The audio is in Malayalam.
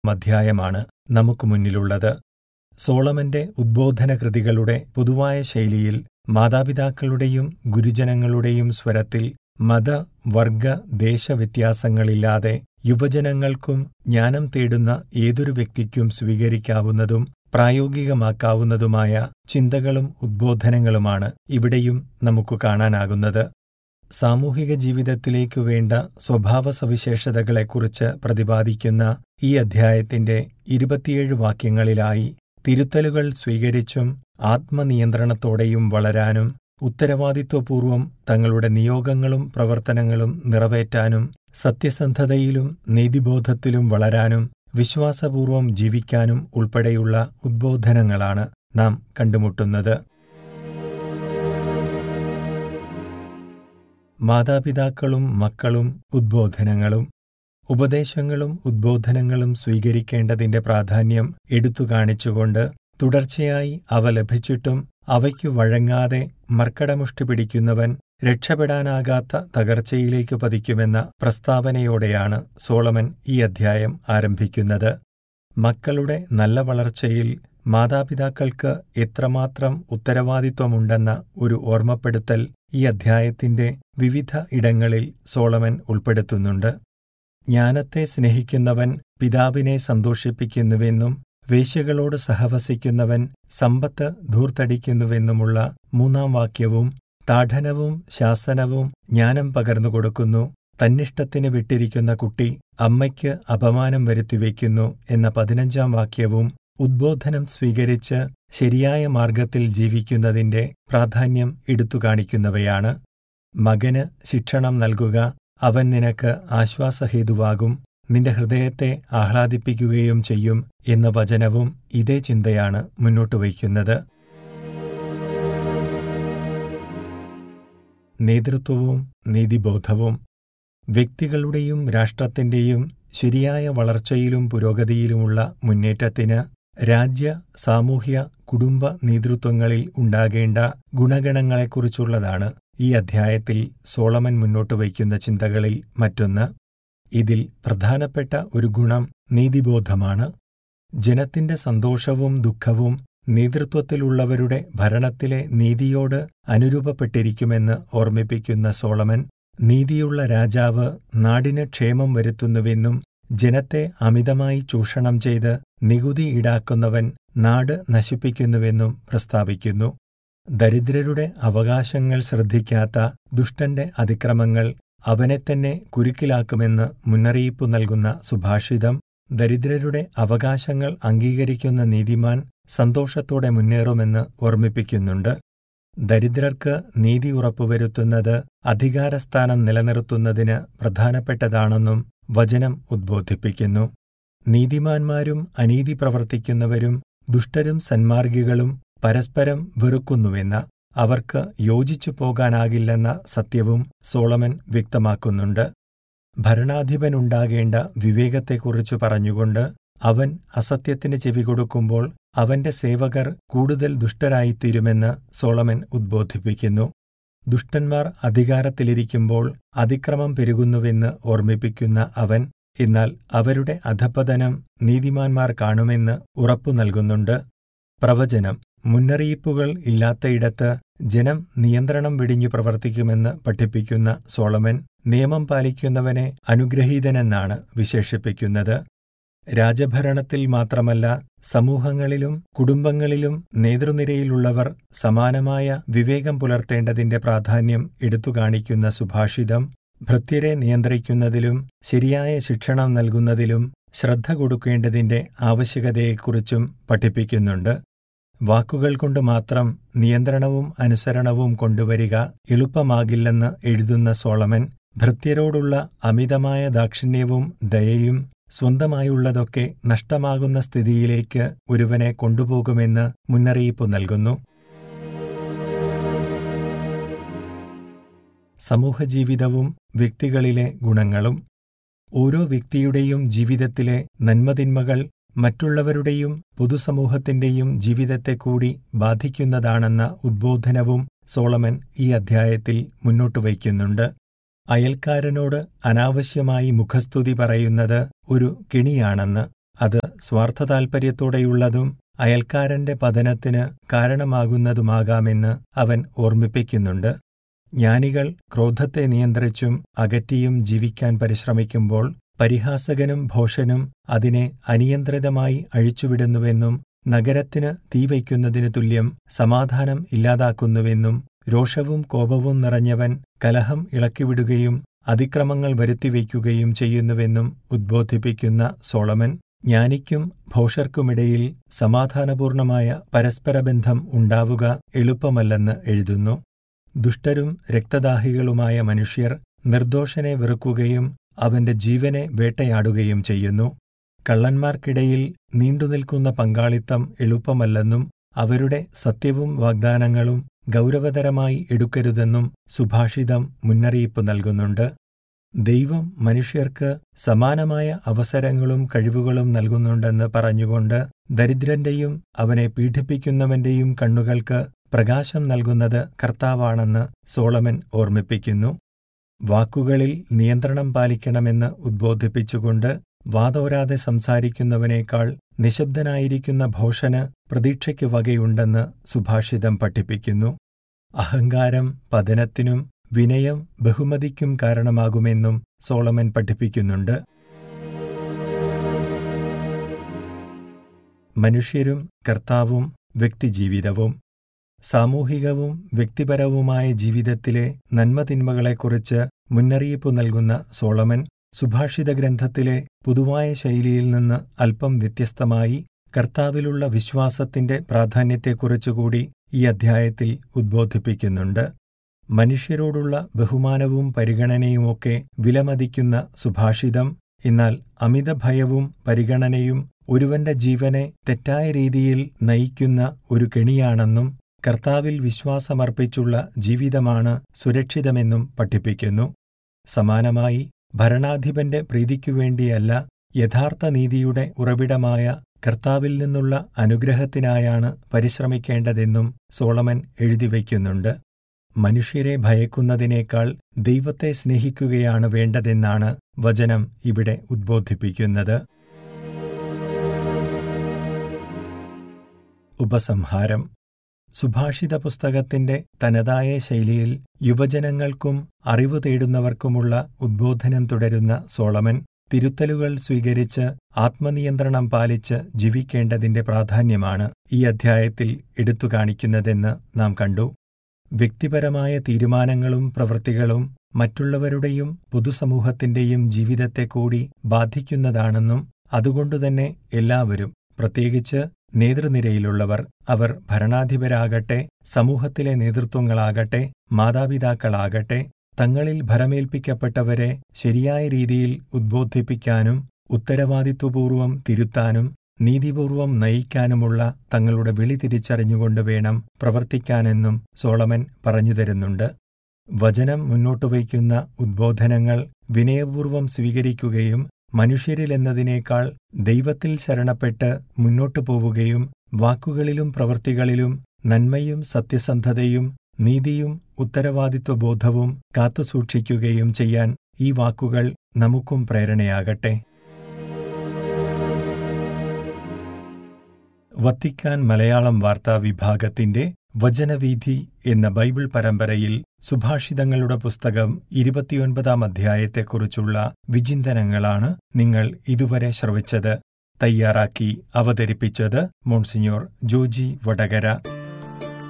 അധ്യായമാണ് നമുക്ക് മുന്നിലുള്ളത്. സോളമന്റെ ഉദ്ബോധന കൃതികളുടെ പൊതുവായ ശൈലിയിൽ മാതാപിതാക്കളുടെയും ഗുരുജനങ്ങളുടെയും സ്വരത്തിൽ മത, വർഗ, ദേശവ്യത്യാസങ്ങളില്ലാതെ യുവജനങ്ങൾക്കും ജ്ഞാനം തേടുന്ന ഏതൊരു വ്യക്തിക്കും സ്വീകരിക്കാവുന്നതും പ്രായോഗികമാക്കാവുന്നതുമായ ചിന്തകളും ഉദ്ബോധനങ്ങളുമാണ് ഇവിടെയും നമുക്ക് കാണാനാകുന്നത്. സാമൂഹിക ജീവിതത്തിലേക്കു വേണ്ട സ്വഭാവസവിശേഷതകളെക്കുറിച്ച് പ്രതിപാദിക്കുന്ന ഈ അധ്യായത്തിന്റെ 27 വാക്യങ്ങളിലായി തിരുത്തലുകൾ സ്വീകരിച്ചും ആത്മനിയന്ത്രണത്തോടെയും വളരാനും ഉത്തരവാദിത്വപൂർവം തങ്ങളുടെ നിയോഗങ്ങളും പ്രവർത്തനങ്ങളും നിറവേറ്റാനും സത്യസന്ധതയിലും നീതിബോധത്തിലും വളരാനും വിശ്വാസപൂർവം ജീവിക്കാനും ഉൾപ്പെടെയുള്ള ഉദ്ബോധനങ്ങളാണ് നാം കണ്ടുമുട്ടുന്നത്. മാതാപിതാക്കളും മക്കളും ഉദ്ബോധനങ്ങളും. ഉപദേശങ്ങളും ഉദ്ബോധനങ്ങളും സ്വീകരിക്കേണ്ടതിന്റെ പ്രാധാന്യം എടുത്തുകാണിച്ചുകൊണ്ട് തുടർച്ചയായി അവ ലഭിച്ചിട്ടും അവയ്ക്കു വഴങ്ങാതെ മർക്കടമുഷ്ടി പിടിക്കുന്നവൻ രക്ഷപ്പെടാനാകാത്ത തകർച്ചയിലേക്കു പതിക്കുമെന്ന പ്രസ്താവനയോടെയാണ് സോളമൻ ഈ അധ്യായം ആരംഭിക്കുന്നത്. മക്കളുടെ നല്ല വളർച്ചയിൽ മാതാപിതാക്കൾക്ക് എത്രമാത്രം ഉത്തരവാദിത്വമുണ്ടെന്ന ഒരു ഓർമ്മപ്പെടുത്തൽ ഈ അധ്യായത്തിന്റെ വിവിധ ഇടങ്ങളിൽ സോളമൻ ഉൾപ്പെടുത്തുന്നുണ്ട്. ജ്ഞാനത്തെ സ്നേഹിക്കുന്നവൻ പിതാവിനെ സന്തോഷിപ്പിക്കുന്നുവെന്നും വേശ്യകളോട് സഹവസിക്കുന്നവൻ സമ്പത്ത് ധൂർത്തടിക്കുന്നുവെന്നുമുള്ള 3-ാം വാക്യവും താഠനവും ശാസനവും ജ്ഞാനം പകർന്നുകൊടുക്കുന്നു, തന്നിഷ്ടത്തിന് വിട്ടിരിക്കുന്ന കുട്ടി അമ്മയ്ക്ക് അപമാനം വരുത്തിവെക്കുന്നു എന്ന 15-ാം വാക്യവും ഉദ്ബോധനം സ്വീകരിച്ച് ശരിയായ മാർഗത്തിൽ ജീവിക്കുന്നതിന്റെ പ്രാധാന്യം എടുത്തുകാണിക്കുന്നവയാണ്. മകന് ശിക്ഷണം നൽകുക, അവൻ നിനക്ക് ആശ്വാസഹേതുവാകും, നിന്റെ ഹൃദയത്തെ ആഹ്ലാദിപ്പിക്കുകയും ചെയ്യും എന്ന വചനവും ഇതേ ചിന്തയാണ് മുന്നോട്ടുവയ്ക്കുന്നത്. നേതൃത്വവും നീതിബോധവും. വ്യക്തികളുടെയും രാഷ്ട്രത്തിന്റെയും ശരിയായ വളർച്ചയിലും പുരോഗതിയിലുമുള്ള മുന്നേറ്റത്തിന് രാജ്യ, സാമൂഹ്യ, കുടുംബ നേതൃത്വങ്ങളിൽ ഉണ്ടാകേണ്ട ഗുണഗണങ്ങളെക്കുറിച്ചുള്ളതാണ് ഈ അധ്യായത്തിൽ സോളമൻ മുന്നോട്ടുവയ്ക്കുന്ന ചിന്തകളിൽ മറ്റൊന്ന്. ഇതിൽ പ്രധാനപ്പെട്ട ഒരു ഗുണം നീതിബോധമാണ്. ജനത്തിന്റെ സന്തോഷവും ദുഃഖവും നേതൃത്വത്തിലുള്ളവരുടെ ഭരണത്തിലെ നീതിയോട് അനുരൂപപ്പെട്ടിരിക്കുമെന്ന് ഓർമ്മിപ്പിക്കുന്ന സോളമൻ, നീതിയുള്ള രാജാവ് നാടിന് ക്ഷേമം വരുത്തുന്നുവെന്നും ജനത്തെ അമിതമായി ചൂഷണം ചെയ്ത് നികുതി ഈടാക്കുന്നവൻ നാട് നശിപ്പിക്കുന്നുവെന്നും പ്രസ്താവിക്കുന്നു. ദരിദ്രരുടെ അവകാശങ്ങൾ ശ്രദ്ധിക്കാത്ത ദുഷ്ടന്റെ അതിക്രമങ്ങൾ അവനെത്തന്നെ കുരുക്കിലാക്കുമെന്ന് മുന്നറിയിപ്പു നൽകുന്ന സുഭാഷിതം, ദരിദ്രരുടെ അവകാശങ്ങൾ അംഗീകരിക്കുന്ന നീതിമാൻ സന്തോഷത്തോടെ മുന്നേറുമെന്ന് ഓർമ്മിപ്പിക്കുന്നുണ്ട്. ദരിദ്രർക്ക് നീതി ഉറപ്പുവരുത്തുന്നത് അധികാരസ്ഥാനം നിലനിർത്തുന്നതിന് പ്രധാനപ്പെട്ടതാണെന്നും വചനം ഉദ്ബോധിപ്പിക്കുന്നു. നീതിമാന്മാരും അനീതി പ്രവർത്തിക്കുന്നവരും ദുഷ്ടരും സന്മാർഗികളും പരസ്പരം വെറുക്കുന്നുവെന്ന, അവർക്ക് യോജിച്ചു പോകാനാകില്ലെന്ന സത്യവും സോളമൻ വ്യക്തമാക്കുന്നുണ്ട്. ഭരണാധിപനുണ്ടാകേണ്ട വിവേകത്തെക്കുറിച്ചു പറഞ്ഞുകൊണ്ട് അവൻ അസത്യത്തിന് ചെവികൊടുക്കുമ്പോൾ അവന്റെ സേവകർ കൂടുതൽ ദുഷ്ടരായിത്തീരുമെന്ന് സോളമൻ ഉദ്ബോധിപ്പിക്കുന്നു. ദുഷ്ടന്മാർ അധികാരത്തിലിരിക്കുമ്പോൾ അതിക്രമം പെരുകുന്നുവെന്ന് ഓർമ്മിപ്പിക്കുന്ന അവൻ, എന്നാൽ അവരുടെ അധഃപതനം നീതിമാന്മാർ കാണുമെന്ന് ഉറപ്പു നൽകുന്നുണ്ട്. പ്രവചനം. മുന്നറിയിപ്പുകൾ ഇല്ലാത്തയിടത്ത് ജനം നിയന്ത്രണം വെടിഞ്ഞു പ്രവർത്തിക്കുമെന്ന് പഠിപ്പിക്കുന്ന സോളമൻ, നിയമം പാലിക്കുന്നവനെ അനുഗ്രഹീതനെന്നാണ് വിശേഷിപ്പിക്കുന്നത്. രാജഭരണത്തിൽ മാത്രമല്ല, സമൂഹങ്ങളിലും കുടുംബങ്ങളിലും നേതൃനിരയിലുള്ളവർ സമാനമായ വിവേകം പുലർത്തേണ്ടതിന്റെ പ്രാധാന്യം എടുത്തുകാണിക്കുന്ന സുഭാഷിതം, ഭൃത്യരെ നിയന്ത്രിക്കുന്നതിലും ശരിയായ ശിക്ഷണം നൽകുന്നതിലും ശ്രദ്ധ കൊടുക്കേണ്ടതിന്റെ ആവശ്യകതയെക്കുറിച്ചും പഠിപ്പിക്കുന്നുണ്ട്. വാക്കുകൾ കൊണ്ട് മാത്രം നിയന്ത്രണവും അനുസരണവും കൊണ്ടുവരിക എളുപ്പമാകില്ലെന്ന് എഴുതുന്ന സോളമൻ, ഭൃത്യരോടുള്ള അമിതമായ ദാക്ഷിണ്യവും ദയയും സ്വന്തമായുള്ളതൊക്കെ നഷ്ടമാകുന്ന സ്ഥിതിയിലേക്ക് ഒരുവനെ കൊണ്ടുപോകുമെന്ന് മുന്നറിയിപ്പു നൽകുന്നു. സമൂഹജീവിതവും വ്യക്തികളിലെ ഗുണങ്ങളും. ഓരോ വ്യക്തിയുടെയും ജീവിതത്തിലെ നന്മതിന്മകൾ മറ്റുള്ളവരുടെയും പൊതുസമൂഹത്തിന്റെയും ജീവിതത്തെ കൂടി ബാധിക്കുന്നതാണെന്ന ഉദ്ബോധനവും സോളമൻ ഈ അധ്യായത്തിൽ മുന്നോട്ടുവയ്ക്കുന്നുണ്ട്. അയൽക്കാരനോട് അനാവശ്യമായി മുഖസ്തുതി പറയുന്നത് ഒരു കെണിയാണെന്ന്, അത് സ്വാർത്ഥതാൽപര്യത്തോടെയുള്ളതും അയൽക്കാരന്റെ പതനത്തിന് കാരണമാകുന്നതുമാകാമെന്ന് അവൻ ഓർമ്മിപ്പിക്കുന്നുണ്ട്. ജ്ഞാനികൾ ക്രോധത്തെ നിയന്ത്രിച്ചും അകറ്റിയും ജീവിക്കാൻ പരിശ്രമിക്കുമ്പോൾ പരിഹാസകനും ഭോഷനും അതിനെ അനിയന്ത്രിതമായി അഴിച്ചുവിടുന്നുവെന്നും നഗരത്തിന് തീവയ്ക്കുന്നതിനു തുല്യം സമാധാനം ഇല്ലാതാക്കുന്നുവെന്നും രോഷവും കോപവും നിറഞ്ഞവൻ കലഹം ഇളക്കിവിടുകയും അതിക്രമങ്ങൾ വരുത്തിവയ്ക്കുകയും ചെയ്യുന്നുവെന്നും ഉദ്ബോധിപ്പിക്കുന്ന സോളമൻ, ജ്ഞാനിക്കും ഭോഷർക്കുമിടയിൽ സമാധാനപൂർണമായ പരസ്പരബന്ധം ഉണ്ടാവുക എളുപ്പമല്ലെന്ന് എഴുതുന്നു. ദുഷ്ടരും രക്തദാഹികളുമായ മനുഷ്യർ നിർദോഷനെ വെറുക്കുകയും അവന്റെ ജീവനെ വേട്ടയാടുകയും ചെയ്യുന്നു. കള്ളന്മാർക്കിടയിൽ നീണ്ടുനിൽക്കുന്ന പങ്കാളിത്തം എളുപ്പമല്ലെന്നും അവരുടെ സത്യവും വാഗ്ദാനങ്ങളും ഗൗരവതരമായി എടുക്കരുതെന്നും സുഭാഷിതം മുന്നറിയിപ്പ് നൽകുന്നുണ്ട്. ദൈവം മനുഷ്യർക്ക് സമാനമായ അവസരങ്ങളും കഴിവുകളും നൽകുന്നുണ്ടെന്ന് പറഞ്ഞുകൊണ്ട് ദരിദ്രന്റെയും അവനെ പീഡിപ്പിക്കുന്നവന്റെയും കണ്ണുകൾക്ക് പ്രകാശം നൽകുന്നത് കർത്താവാണെന്ന് സോളമൻ ഓർമ്മിപ്പിക്കുന്നു. വാക്കുകളിൽ നിയന്ത്രണം പാലിക്കണമെന്ന് ഉദ്ബോധിപ്പിച്ചുകൊണ്ട് വാതോരാതെ സംസാരിക്കുന്നവനേക്കാൾ നിശബ്ദനായിരിക്കുന്ന ഭോഷന് പ്രതീക്ഷയ്ക്ക് വകയുണ്ടെന്ന് സുഭാഷിതം പഠിപ്പിക്കുന്നു. അഹങ്കാരം പതനത്തിനും വിനയം ബഹുമതിക്കും കാരണമാകുമെന്നും സോളമൻ പഠിപ്പിക്കുന്നുണ്ട്. മനുഷ്യരും കർത്താവും വ്യക്തിജീവിതവും. സാമൂഹികവും വ്യക്തിപരവുമായ ജീവിതത്തിലെ നന്മതിന്മകളെക്കുറിച്ച് മുന്നറിയിപ്പ് നൽകുന്ന സോളമൻ സുഭാഷിത ഗ്രന്ഥത്തിലെ പൊതുവായ ശൈലിയിൽ നിന്ന് അല്പം വ്യത്യസ്തമായി കർത്താവിലുള്ള വിശ്വാസത്തിന്റെ പ്രാധാന്യത്തെക്കുറിച്ചുകൂടി ഈ അധ്യായത്തിൽ ഉദ്ബോധിപ്പിക്കുന്നുണ്ട്. മനുഷ്യരോടുള്ള ബഹുമാനവും പരിഗണനയുമൊക്കെ വിലമതിക്കുന്ന സുഭാഷിതം എന്നാൽ അമിതഭയവും പരിഗണനയും ഒരുവന്റെ ജീവനെ തെറ്റായ രീതിയിൽ നയിക്കുന്ന ഒരു കെണിയാണെന്നും കർത്താവിൽ വിശ്വാസമർപ്പിച്ചുള്ള ജീവിതമാണ് സുരക്ഷിതമെന്നും പഠിപ്പിക്കുന്നു. സമാനമായി ഭരണാധിപന്റെ പ്രീതിക്കുവേണ്ടിയല്ല, യഥാർത്ഥ നീതിയുടെ ഉറവിടമായ കർത്താവിൽ നിന്നുള്ള അനുഗ്രഹത്തിനായാണ് പരിശ്രമിക്കേണ്ടതെന്നും സോളമൻ എഴുതിവയ്ക്കുന്നുണ്ട്. മനുഷ്യരെ ഭയക്കുന്നതിനേക്കാൾ ദൈവത്തെ സ്നേഹിക്കുകയാണ് വേണ്ടതെന്നാണ് വചനം ഇവിടെ ഉദ്ബോധിപ്പിക്കുന്നത്. ഉപസംഹാരം. സുഭാഷിത പുസ്തകത്തിന്റെ തനതായ ശൈലിയിൽ യുവജനങ്ങൾക്കും അറിവ് തേടുന്നവർക്കുമുള്ള ഉദ്ബോധനം തുടരുന്ന സോളമൻ തിരുത്തലുകൾ സ്വീകരിച്ച് ആത്മനിയന്ത്രണം പാലിച്ച് ജീവിക്കേണ്ടതിന്റെ പ്രാധാന്യമാണ് ഈ അധ്യായത്തിൽ എടുത്തുകാണിക്കുന്നതെന്ന് നാം കണ്ടു. വ്യക്തിപരമായ തീരുമാനങ്ങളും പ്രവൃത്തികളും മറ്റുള്ളവരുടെയും പൊതുസമൂഹത്തിന്റെയും ജീവിതത്തെ കൂടി ബാധിക്കുന്നതാണെന്നും അതുകൊണ്ടുതന്നെ എല്ലാവരും, പ്രത്യേകിച്ച് നേതൃനിരയിലുള്ളവർ, അവർ ഭരണാധിപരാകട്ടെ, സമൂഹത്തിലെ നേതൃത്വങ്ങളാകട്ടെ, മാതാപിതാക്കളാകട്ടെ, തങ്ങളിൽ ഭരമേൽപ്പിക്കപ്പെട്ടവരെ ശരിയായ രീതിയിൽ ഉദ്ബോധിപ്പിക്കാനും ഉത്തരവാദിത്വപൂർവം തിരുത്താനും നീതിപൂർവം നയിക്കാനുമുള്ള തങ്ങളുടെ വിളി തിരിച്ചറിഞ്ഞുകൊണ്ട് വേണം പ്രവർത്തിക്കാനെന്നും സോളമൻ പറഞ്ഞുതരുന്നുണ്ട്. വചനം മുന്നോട്ടുവയ്ക്കുന്ന ഉദ്ബോധനങ്ങൾ വിനയപൂർവം സ്വീകരിക്കുകയും മനുഷ്യരിലെന്നതിനേക്കാൾ ദൈവത്തിൽ ശരണപ്പെട്ട് മുന്നോട്ടു പോവുകയും വാക്കുകളിലും പ്രവൃത്തികളിലും നന്മയും സത്യസന്ധതയും നീതിയും ഉത്തരവാദിത്വബോധവും കാത്തുസൂക്ഷിക്കുകയും ചെയ്യാൻ ഈ വാക്കുകൾ നമുക്കും പ്രേരണയാകട്ടെ. വത്തിക്കാൻ മലയാളം വാർത്താ വിഭാഗത്തിന്റെ വചനവീഥി എന്ന ബൈബിൾ പരമ്പരയിൽ സുഭാഷിതങ്ങളുടെ പുസ്തകം 29-ാം അധ്യായത്തെക്കുറിച്ചുള്ള വിചിന്തനങ്ങളാണ് നിങ്ങൾ ഇതുവരെ ശ്രവിച്ചത്. തയ്യാറാക്കി അവതരിപ്പിച്ചത് മോൺസിഞ്ഞോർ ജോജി വടകര.